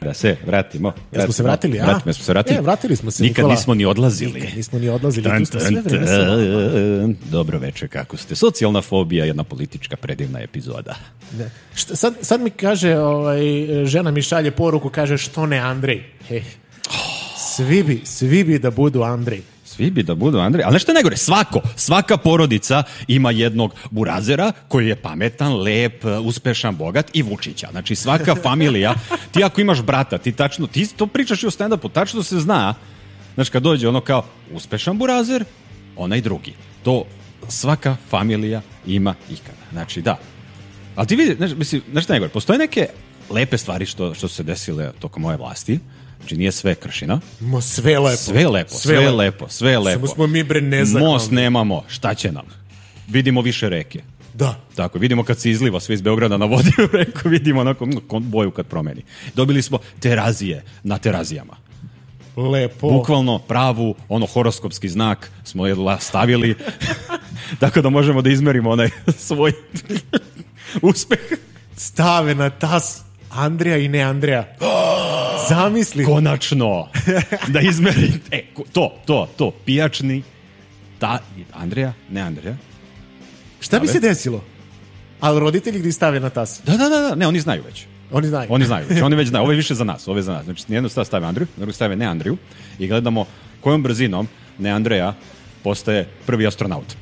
Da se vratimo. Jesmo se vratili, a? Smo se vratili. Vratili smo se, Nikad Nikola. nismo ni odlazili. Nikad nismo ni odlazili. Tu smo sve vreme sa vama. Dobro večer, kako ste? Socijalna fobija, jedna politička predivna epizoda. Ne. Sad mi kaže, žena mi šalje poruku, kaže što ne Andrej. Hej. Svi bi da budu Andrej. Svi bi da budu Andrej, ali nešto je najgore, svaka porodica ima jednog burazera koji je pametan, lep, uspešan, bogat i Vučića. Znači svaka familija, ti ako imaš brata, ti to pričaš i o stand-upu, tačno se zna, znači kad dođe ono kao uspešan burazer, onaj drugi. To svaka familija ima ikada. Znači da. Ali ti vidi, znači što je najgore, postoje neke lepe stvari što su se desile tokom ove vlasti. Znači nije sve kršina. Sve lepo. Samo smo mi nezahvalni. Most nemamo, šta će nam? Vidimo više reke. Da. Tako, vidimo kad se izliva sve iz Beograda na vodi u reku, vidimo onako boju kad promeni. Dobili smo terazije na terazijama. Lepo. Bukvalno pravu, horoskopski znak smo stavili, tako da možemo da izmerimo onaj svoj uspeh. Stave na tas Andreja i ne Andreja. Zamisli. Konačno. Da izmeri. To. Pijačni. Andreja, ne Andreja. Šta bi se desilo? Ali roditelji gdje stave na tas? Da. Ne, oni znaju već. Oni znaju već. Oni već znaju. Ovo je više za nas. Znači, nijedno stave Andreju, drugo stave ne Andreju i gledamo kojom brzinom ne Andreja postaje prvi astronaut.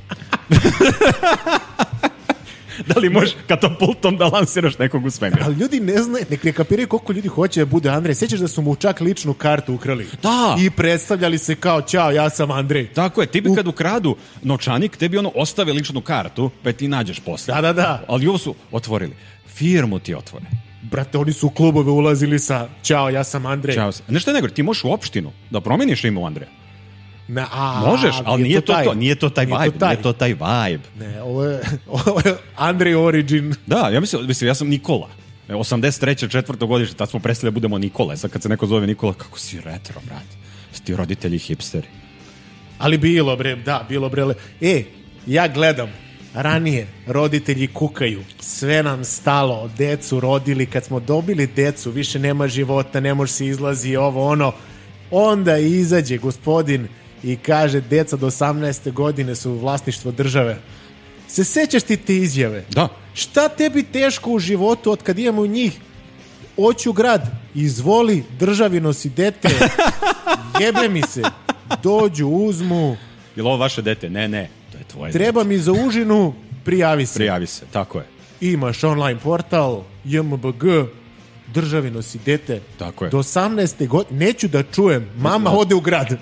Da li možeš katapultom da lansiraš nekog u svemir? Ali ljudi ne znaju, ne kapiraju koliko ljudi hoće da bude Andrej. Sjećaš da su mu čak ličnu kartu ukrali? Da. I predstavljali se kao, ćao, ja sam Andrej. Tako je, ti bi kad ukradu novčanik, tebi ostave ličnu kartu, pa ti nađeš posle. Da. Ali ovo su otvorili. Firmu ti otvore. Brate, oni su u klubove ulazili sa, ćao, ja sam Andrej. Nešto je nego, ti možeš u opštinu da promeniš ime u Andreja. Možeš, ali nije to taj vibe. Ne, ovo je Andrej Origin. Da, ja sam Nikola. 83. 4. godište, tad smo presli da budemo Nikole. Sad kad se neko zove Nikola, kako si retro, brate. Sti roditelji hipsteri. Ali bilo bre. Ja gledam. Ranije roditelji kukaju, sve nam stalo, decu rodili, kad smo dobili decu, više nema života, ne može se izlazi onda izađe gospodin i kaže deca do 18. godine su vlasništvo države. Se sećaš ti te izjave? Da. Šta tebi teško u životu od kad imamo njih? Oću grad, izvoli, državi nosi dete, jebe mi se, dođu, uzmu. Je li ovo vaše dete? Ne, to je tvoje Treba dete. mi za užinu, prijavi se, tako je. Imaš online portal, JMBG, državi nosi dete. Tako je. Do 18. godine, neću da čujem, mama ode u grad.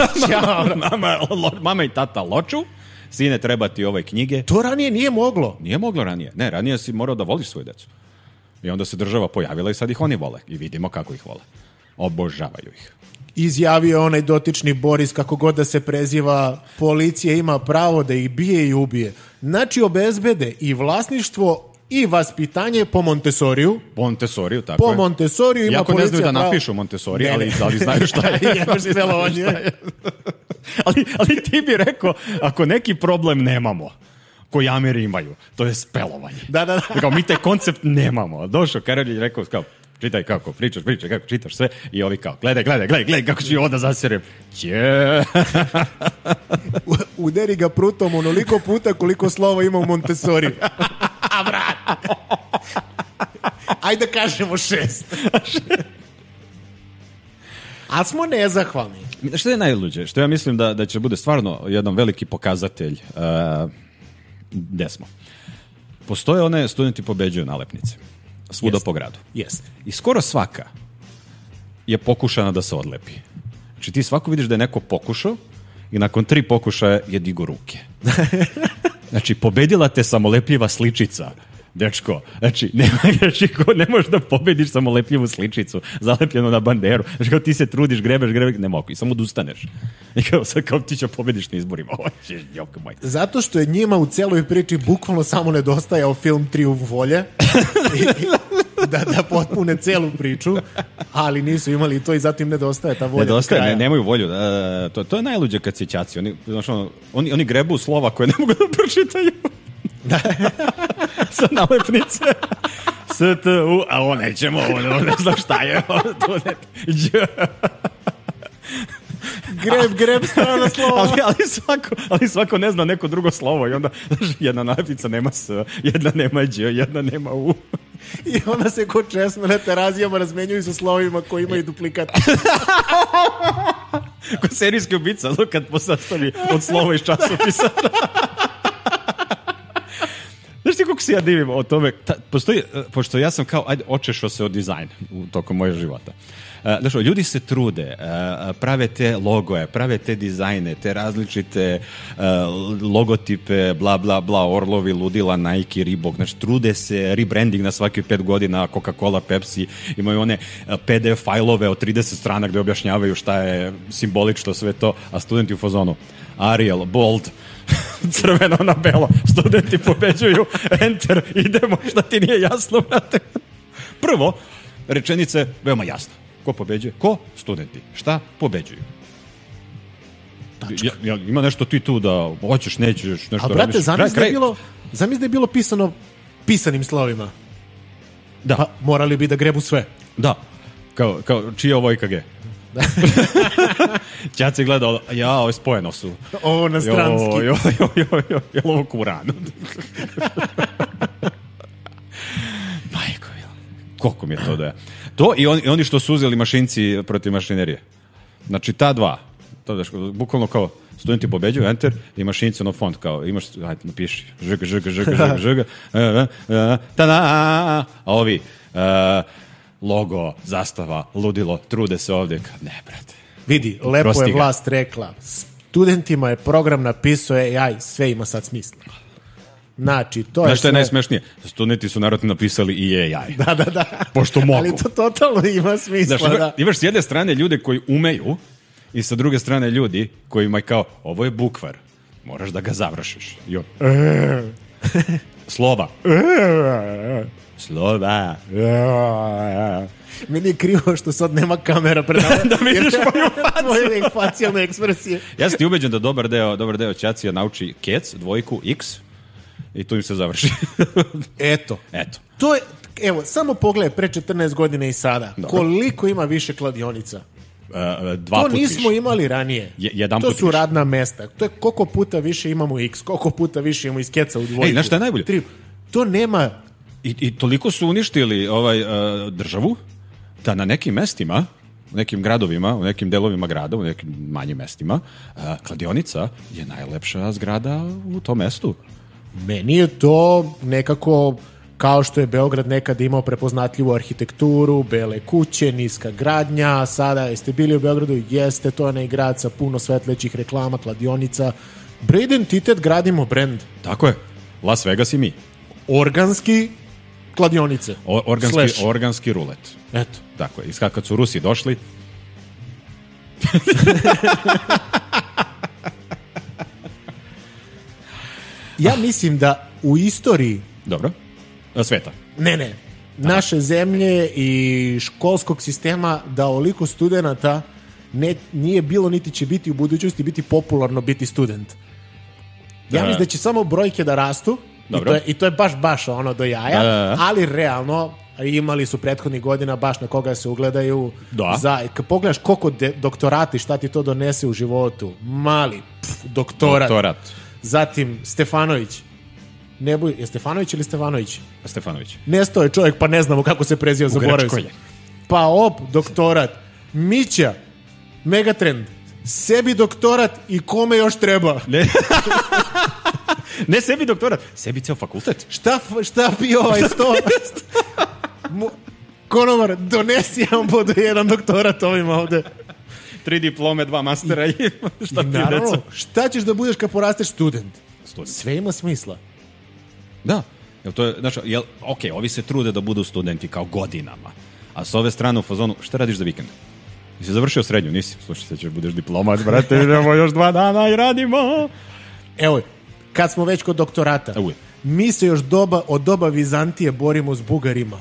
Mama i tata loču, sine treba ti knjige. To ranije nije moglo. Nije moglo ranije. Ne, ranije si morao da voliš svoju decu. I onda se država pojavila i sad ih oni vole. I vidimo kako ih vole. Obožavaju ih. Izjavio onaj dotični Boris, kako god da se preziva, policija ima pravo da ih bije i ubije. Znači obezbede i vlasništvo i vaspitanje po Montessoriju. Tako po je. Montessoriju ima iako policija ne znaju da pravo... napišu Montessori, ali znaju šta je. Ali ti bi rekao, ako neki problem nemamo, koji Ameri imaju, to je spelovanje. Da. Kao, mi taj koncept nemamo. Došao Karolj i rekao, kao, čitaj kako, pričaš, kako čitaš sve. I ovi kao, gledaj, kako ću ovo da zaserem. Uderi ga prutom onoliko puta koliko slova ima u Montessori. A brat! Ajde kažemo 6. Ali smo nezahvalni. Što je najluđe? Što ja mislim da će bude stvarno jedan veliki pokazatelj gde smo. Postoje one studenti pobeđuju nalepnice. Svuda po gradu. Jeste. I skoro svaka je pokušana da se odlepi. Znači ti svako vidiš da je neko pokušao i nakon 3 pokušaja je digo ruke. Znači pobedila te samolepljiva sličica. Dečko, znači, ne možeš da pobediš samolepljivu sličicu zalepljenu na banderu. Znači, kao ti se trudiš, grebeš, ne mogu. I samo odustaneš. I kao ti će pobediš na izborima. Zato što je njima u celoj priči bukvalno samo nedostajao film Trijumf volje. Da potpune celu priču, ali nisu imali to i zato im nedostaje ta volja. Nedostaje, nemaju volju. To je najluđe kad si ćaci. Oni grebu slova koje ne mogu da pročitaju. Sa nalepnice. S-T-U, a ovo nećemo, ovo ne znam šta je. Greb, strana slova. ali svako ne zna neko drugo slovo i onda jedna nalepnica nema S, jedna nema Đ, jedna nema U. I onda se ko česno na terazijama razmenjuju sa slovima koji imaju duplikat. Ko serijski ubica, kad posastavi od slova iz časopisa. Znaš ti kako se ja divim o tome? Postoji, pošto ja sam kao, očešao se od dizajna u tokom mojeg života. Znaš, ljudi se trude, prave te logoje, prave te dizajne, te različite logotipe, bla, bla, bla, Orlovi, Ludila, Nike, Reebok. Znači, trude se, rebranding na svaki 5 godina, Coca-Cola, Pepsi, imaju one PDF fajlove od 30 strana gde objašnjavaju šta je simbolično sve to, a studenti u fazonu. Arial, bold, crveno na belo, studenti pobeđuju, enter, idemo, šta ti nije jasno, brate? Prvo, rečenica je veoma jasna. Ko pobeđuje? Ko? Studenti. Šta? Pobeđuju. Ima nešto ti tu da hoćeš, nećeš, nešto. A brate, zamisli da je bilo pisano pisanim slovima. Da. Pa morali bi da grebu sve. Da. Kao čije ovo IKG? Da. Ćaci gledao, ovo je spojeno su. Ovo na stranski. Je ovo Kuran? Majko, koliko mi je to da je. To i oni što su uzeli mašinci protiv mašinerije. Znači, ta dva. To daš, bukvalno kao studenti pobeđuju, enter, i mašinci ono font kao, imaš, ajde, napiši, žg, tada, a ovi, logo, zastava, ludilo, trude se ovdje. Ne, brate. Vidi, lepo je vlast rekla, studentima je program napisao AI, sve ima sad smisla. Znači, to je znaš što je najsmešnije? Studenti su naravno napisali i AI. Da. Pošto mogu. Ali to totalno ima smisla, znaš, da. Imaš s jedne strane ljude koji umeju i sa druge strane ljudi kojima je kao, ovo je bukvar, moraš da ga završiš. I on, slova. Slova. Meni je krivo što sad nema kamera pred nama. Da vidiš moju tvoje facijalne ekspresije. Ja sam ti ubeđen da dobar deo ćacija nauči kec, dvojku, x i tu im se završi. Eto. To je, evo, samo pogledaj pre 14 godina i sada. Dobro. Koliko ima više kladionica? To nismo imali ranije. To su radna mesta. To je koliko puta više imamo x, koliko puta više imamo iz keca u dvojku. Ej, znaš šta je najbolje? To nema... I toliko su uništili državu da na nekim mestima, u nekim gradovima, u nekim delovima grada, u nekim manjim mestima, kladionica je najlepša zgrada u tom mestu. Meni je to nekako kao što je Beograd nekad imao prepoznatljivu arhitekturu, bele kuće, niska gradnja, sada jeste bili u Beogradu, jeste, to je onaj grad sa puno svetlećih reklama, kladionica. Identitet gradimo brand. Tako je. Las Vegas i mi. Organski kladionice. Organski rulet. Eto. Tako je. I kad su Rusi došli... Ja mislim da u istoriji... Dobro. Sveta. Ne. Naše zemlje i školskog sistema da oliko studenata nije bilo niti će biti u budućnosti biti popularno biti student. Ja mislim da će samo brojke da rastu. I to je baš ono do jaja, ali realno imali su prethodnih godina baš na koga se ugledaju. Kad pogledaš koliko doktorati, šta ti to donese u životu, mali doktorat. Zatim Stefanović. Je Stefanović ili Stefanović? Stefanović. Nestao je čovjek, pa ne znamo kako se preziva, zaboravio sam. Pa doktorat. Mića, Megatrend, sebi doktorat i kome još treba. Ne sebi doktorat, sebi ceo fakultet. Šta bi ovaj sto? Konovar, donesi jedan bodu jedan doktorat ovima ovde. 3 diplome, 2 mastera i šta ti deca. Šta ćeš da budeš kad porasteš student? Sve ima smisla. Da. Ovi se trude da budu studenti kao godinama. A s ove strane u fazonu, šta radiš za vikend? Nisi završio srednju? Nisi. Slušaj, sad ćeš budeš diplomat, brate, idemo još 2 dana i radimo. Evo, kad smo već kod doktorata, mi se još od doba Vizantije borimo s Bugarima.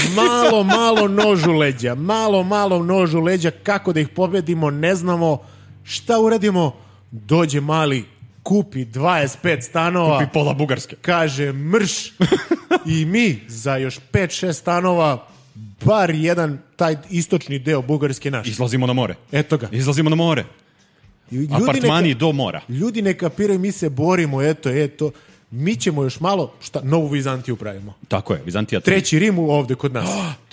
Malo nož u leđa, kako da ih pobedimo, ne znamo šta uradimo, dođe mali kupi 25 stanova, Kupi pola Bugarske. kaže mrš i mi za još 5-6 stanova bar jedan taj istočni deo Bugarske naš. Izlazimo na more. Eto ga. Izlazimo na more. Ljudi Apartmani do mora. Ljudi ne kapiraju, mi se borimo, eto. Mi ćemo još malo, Novu Vizantiju pravimo. Tako je, Vizantija 3. Treći Rim ovde kod nas.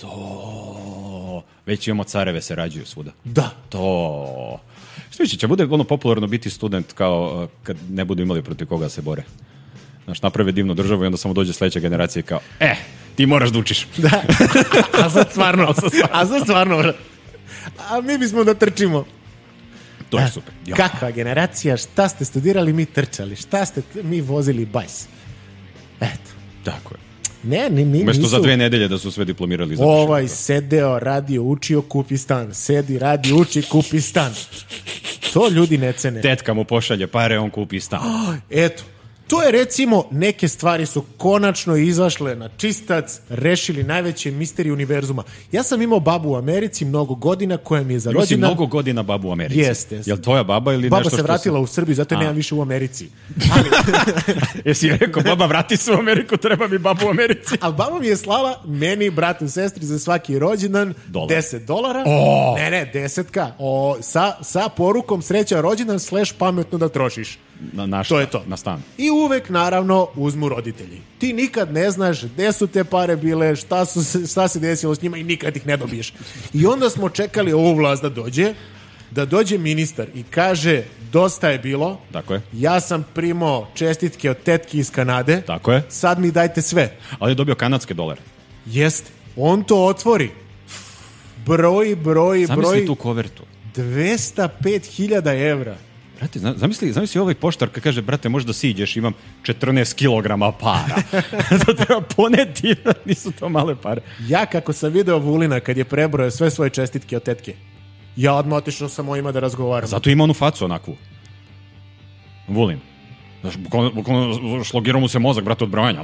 To. Već imamo careve, se rađuju svuda. Da. To. Što više, će bude ono popularno biti student kao kad ne budu imali protiv koga se bore. Znaš, naprave divnu državu i onda samo dođe sledeća generacija i kao, ti moraš da učiš. Da. A sad stvarno. A mi bismo da trčimo. To je super. Ja. Kakva generacija, šta ste studirali, mi trčali, šta ste mi vozili bajs. Eto. Tako je. Umesto za 2 nedelje da su sve diplomirali. Ovaj sedeo, radio, učio, kupi stan. Sedi, radi, uči, kupi stan. To ljudi ne cene. Tetka mu pošalje pare, on kupi stan. Eto. To je recimo, neke stvari su konačno izašle na čistac, rešili najveće misterije univerzuma. Ja sam imao babu u Americi mnogo godina koja mi je za rođendan... Imao si mnogo godina babu u Americi? Jeste. Jel tvoja baba ili baba nešto što... Baba se vratila u Srbiju, zato je nemam više u Americi. Jesi rekao, baba vrati se u Ameriku, treba mi babu u Americi. Ali baba mi je slala, meni, bratu, sestri za svaki rođendan $10. Ne, 10 sa porukom sreća rođendan / pametno da trošiš. Na šta? To je to. Na stan. I uvek, naravno, uzmu roditelji. Ti nikad ne znaš gde su te pare bile, šta se desilo s njima i nikad ih ne dobiješ. I onda smo čekali ovu vlast da dođe ministar i kaže, dosta je bilo. Tako je. Ja sam primao čestitke od tetki iz Kanade. Tako je. Sad mi dajte sve. Ali je dobio kanadske dolare. Jeste. On to otvori. Broj. Zamisli tu kovertu. 205.000 evra. Brate, zamisli ovaj poštar kad kaže, brate, možda siđeš, imam 14 kilograma para. To treba poneti, nisu to male pare. Ja kako sam video Vulina kad je prebrojao sve svoje čestitke od tetke, ja odmah otišao sa mojima da razgovaram. Zato ima onu facu onakvu. Vulin. Znaš, bukvalno šlogirao mu se mozak, brate, od brojanja.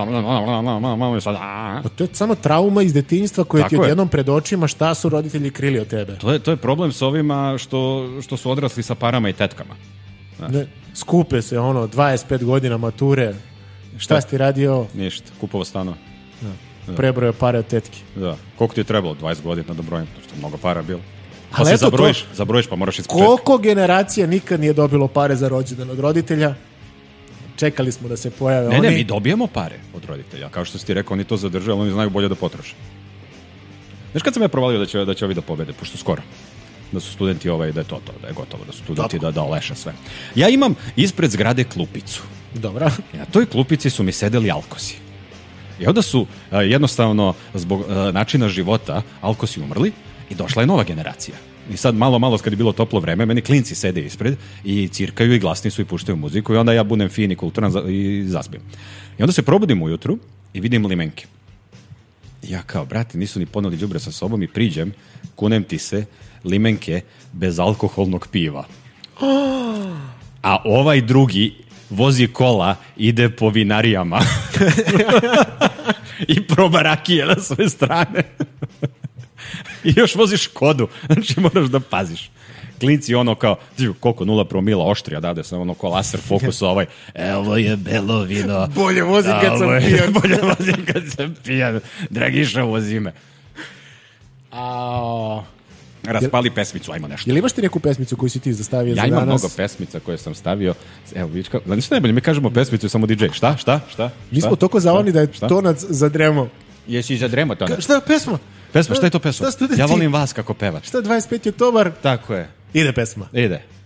To je samo trauma iz detinjstva koje ti odjednom pred očima šta su roditelji krili od tebe. To je problem s ovima što su odrasli sa parama i tetkama. Ne, skupe se 25 godina mature. Šta si ti radio? Ništa, kupovao stanova. Prebrojao pare od tetke. Da. Koliko ti je trebalo? 20 godina da brojim. To je mnogo para bilo. Pa ali se zabrojiš pa moraš ispočetka. Koliko generacija nikad nije dobilo pare za rođendan od roditelja? Čekali smo da se pojave oni. Ne, mi dobijemo pare od roditelja. Kao što si ti rekao, oni to zadržaju, ali oni znaju bolje da potroše. Znaš kad sam ja provalio da će ovi da pobede, pošto skoro. Da su studenti da je da je gotovo, da su studenti da oleša sve. Ja imam ispred zgrade klupicu. Dobra. Na toj klupici su mi sedeli alkosi. I onda su jednostavno zbog načina života alkosi umrli i došla je nova generacija. I sad malo kad je bilo toplo vreme, meni klinci sede ispred i cirkaju i glasni su i puštaju muziku i onda ja budem fin i kulturan i zaspim. I onda se probudim ujutru i vidim limenke. Ja kao, brate, nisu ni poneli đubre sa sobom i priđem, kunem ti se, limenke bez alkoholnog piva. A ovaj drugi vozi kola, ide po vinarijama i proba rakije na sve strane. I još voziš Škodu, znači moraš da paziš. Klinci kao, koliko 0 promila oštrija dade sam ko laser fokus evo je belo vino. Bolje vozim kad sam pijan. Bolje vozim kad sam pijan. Dragiša, vozi me. Raspali pesmicu, ajmo nešto. Jel imaš ti neku pesmicu koju si ti zastavio za danas? Ja imam mnogo pesmica koje sam stavio. Evo, vidiš kako, znači što najbolje, mi kažemo pesmicu samo DJ. Šta? Mi smo toliko zavani da je Tonac zadremo. Jesi zadremo, Tonac? Šta je pesma? Pesma, šta je to pesma? Ja volim vas kako pevaš. Šta je 25. oktobar? Tako je. Ide pesma. Ide.